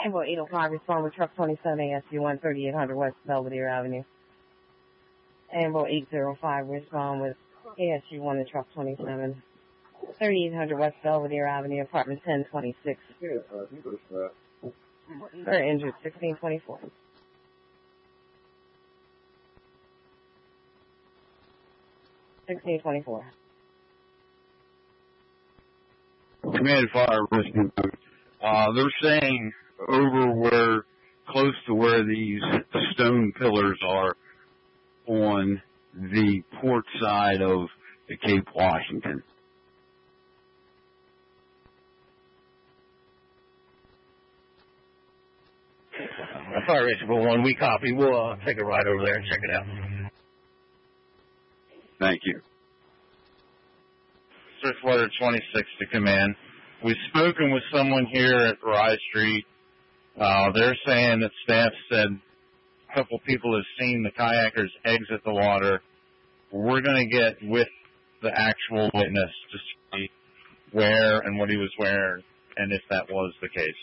Ambo 805, respond with truck 27 ASU 3800 West Belvedere Avenue. Ambo 805, respond with ASU 1 and truck 27. 3800 West Belvedere Avenue, apartment 1026. Very injured, 1624. Command fire rescue. They're saying over where, close to where these stone pillars are on the port side of the Cape Washington. Fire Rescue 1, we copy. We'll take a ride over there and check it out. Thank you. Swiftwater 26 to command. We've spoken with someone here at Rye Street. They're saying that staff said a couple people have seen the kayakers exit the water. We're going to get with the actual witness to see where and what he was wearing and if that was the case.